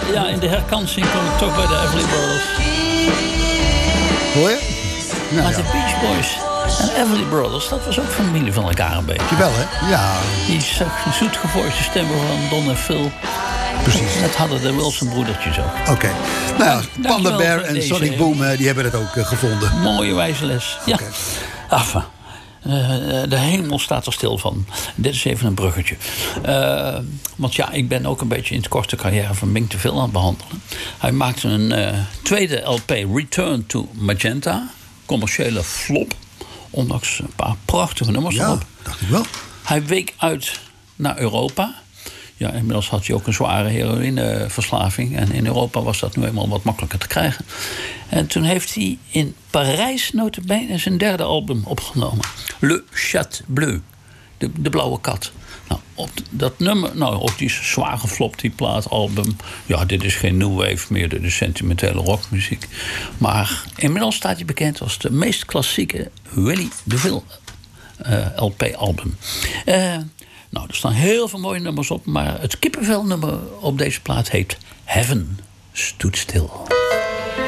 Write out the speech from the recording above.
Ja, in de herkansing kom ik toch bij de Everly Brothers. Hoor je? Nou, Maar de Beach Boys en Everly Brothers, dat was ook familie van elkaar een beetje. Wel, hè? Ja, Die zoetgevoiste stemmen van Don en Phil. precies. Dat hadden de Wilson-broedertjes ook. Oké. Nou ja, Dankjewel Panda Bear voor en deze- Sonic Boom, die hebben het ook gevonden. Mooie wijze les. Ja. Oké. Enfin. De hemel staat er stil van. Dit is even een bruggetje. Want ja, ik ben ook een beetje in het korte carrière van Mink te Veel aan het behandelen. Hij maakte een tweede LP, Return to Magenta. Commerciële flop. Ondanks een paar prachtige nummers Ja, erop. dacht ik wel. Hij week uit naar Europa. Ja, inmiddels had hij ook een zware heroïneverslaving. En in Europa was dat nu eenmaal wat makkelijker te krijgen. En toen heeft hij in Parijs nota bene zijn derde album opgenomen. Le Chat Bleu. De blauwe kat. Nou, op dat nummer, op die zwaar geflopt, die plaatalbum. Ja, dit is geen new wave meer, dit is sentimentele rockmuziek. Maar inmiddels staat hij bekend als de meest klassieke Willy DeVille LP-album. Nou, er staan heel veel mooie nummers op, maar het kippenvelnummer op deze plaat heet Heaven Stood Still.